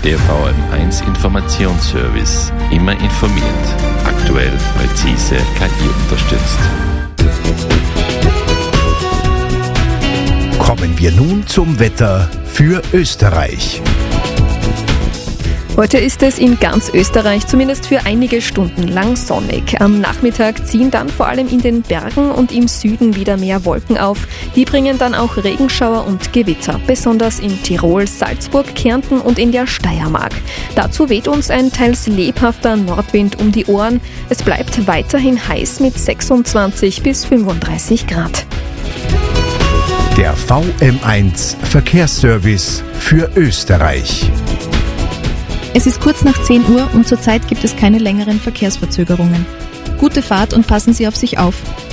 Der VM1 Informationsservice. Immer informiert. Aktuell, präzise, KI unterstützt. Kommen wir nun zum Wetter für Österreich. Heute ist es in ganz Österreich zumindest für einige Stunden lang sonnig. Am Nachmittag ziehen dann vor allem in den Bergen und im Süden wieder mehr Wolken auf. Die bringen dann auch Regenschauer und Gewitter, besonders in Tirol, Salzburg, Kärnten und in der Steiermark. Dazu weht uns ein teils lebhafter Nordwind um die Ohren. Es bleibt weiterhin heiß mit 26 bis 35 Grad. Der VM1 Verkehrsservice für Österreich. Es ist kurz nach 10 Uhr und zurzeit gibt es keine längeren Verkehrsverzögerungen. Gute Fahrt und passen Sie auf sich auf.